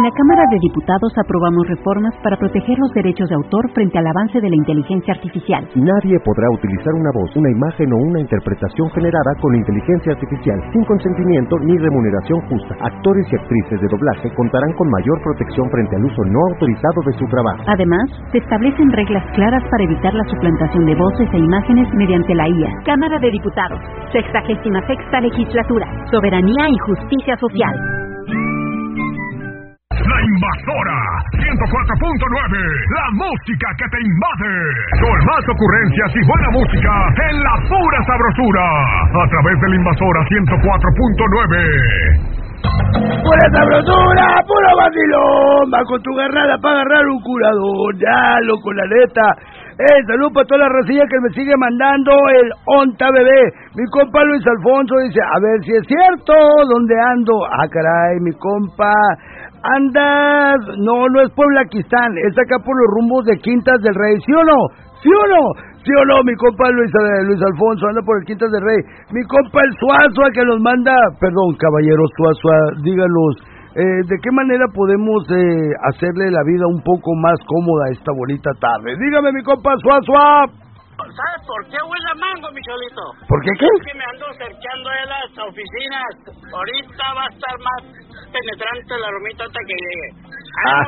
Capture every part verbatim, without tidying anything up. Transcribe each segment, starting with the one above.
En la Cámara de Diputados aprobamos reformas para proteger los derechos de autor frente al avance de la inteligencia artificial. Nadie podrá utilizar una voz, una imagen o una interpretación generada con inteligencia artificial sin consentimiento ni remuneración justa. Actores y actrices de doblaje contarán con mayor protección frente al uso no autorizado de su trabajo. Además, se establecen reglas claras para evitar la suplantación de voces e imágenes mediante la I A. Cámara de Diputados, sexagésima sexta legislatura, soberanía y justicia social. La Invasora ciento cuatro punto nueve, la música que te invade, con más ocurrencias y buena música en la pura sabrosura, a través de la Invasora ciento cuatro punto nueve. Pura sabrosura, puro vacilón, va con tu garrada para agarrar un curador, ya loco, la neta. Eh, salud para toda la racilla que me sigue mandando el Onta Bebé. Mi compa Luis Alfonso dice, a ver si es cierto, ¿dónde ando? Ah, caray, mi compa, andas, no, no es Pueblaquistán, es acá por los rumbos de Quintas del Rey, ¿sí o no? ¿Sí o no? ¿Sí o no? Mi compa Luis, eh, Luis Alfonso anda por el Quintas del Rey. Mi compa el Suazua que nos manda, perdón, caballero Suazua, díganos, eh, ¿de qué manera podemos eh, hacerle la vida un poco más cómoda esta bonita tarde? Dígame, mi compa Suazua. ¿Sabes por qué huele a mango, mi cholito? ¿Por qué qué? Es que me ando acercando a las oficinas. Ahorita va a estar más penetrante la aromita hasta que llegue. Ah.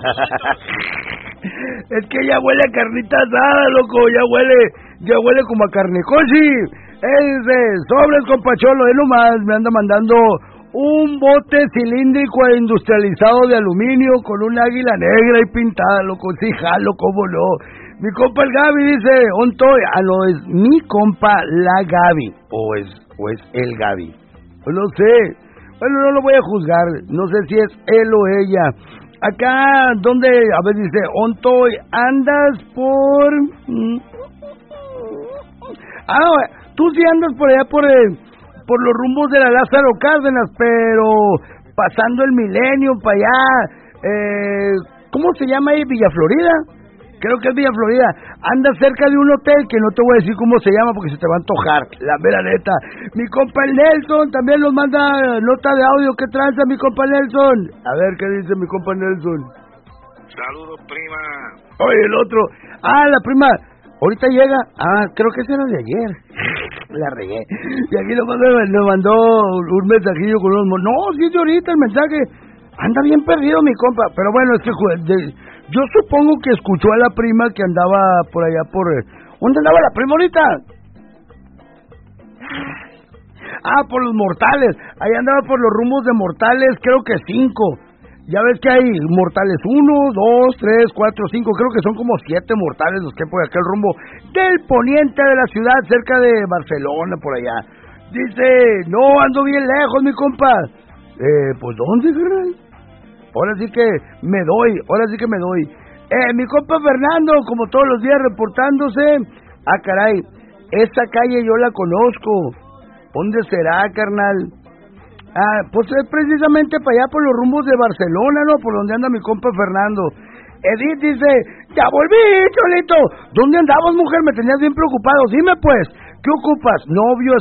Es que ya huele a carnita asada, loco, ya huele, ya huele como a carne cochi. Ese, sobres, compacholo, él nomás me anda mandando un bote cilíndrico e industrializado de aluminio con un águila negra y pintada, loco, sí, jalo, cómo no. Mi compa el Gaby dice, ontoy, ah, no, es mi compa la Gaby, o es, o es el Gaby, pues no sé, bueno, no lo voy a juzgar, no sé si es él o ella. Acá, donde, a ver, dice, ontoy, andas por... Ah, tú sí andas por allá, por, eh, por los rumbos de la Lázaro Cárdenas, pero pasando el Milenio para allá, eh, ¿cómo se llama ahí? ¿Villa Florida? Creo que es Villa Florida. Anda cerca de un hotel que no te voy a decir cómo se llama porque se te va a antojar, la mera neta. Mi compa el Nelson también nos manda nota de audio. ¿Qué tranza, mi compa Nelson? A ver, ¿qué dice mi compa Nelson? Saludos, prima. Oye, el otro. Ah, la prima. Ahorita llega. Ah, creo que ese era de ayer. La regué. Y aquí nos mandó, nos mandó un mensajillo con unos... No, sí es de ahorita el mensaje. Anda bien perdido mi compa. Pero bueno, es que... De, yo supongo que escuchó a la prima que andaba por allá por... ¿Dónde andaba la prima ahorita? Ah, por los Mortales. Ahí andaba por los rumbos de Mortales, creo que cinco. Ya ves que hay Mortales uno, dos, tres, cuatro, cinco. Creo que son como siete Mortales los que hay por aquel rumbo del poniente de la ciudad, cerca de Barcelona, por allá. Dice, no, ando bien lejos, mi compa. Eh, pues ¿dónde, carnal? Ahora sí que me doy, ahora sí que me doy. Eh, mi compa Fernando, como todos los días reportándose. Ah, caray, esta calle yo la conozco. ¿Dónde será, carnal? Ah, pues es precisamente para allá por los rumbos de Barcelona, ¿no? Por donde anda mi compa Fernando. Edith dice, ya volví, Cholito. ¿Dónde andabas, mujer? Me tenías bien preocupado. Dime pues, ¿qué ocupas? ¿Novio,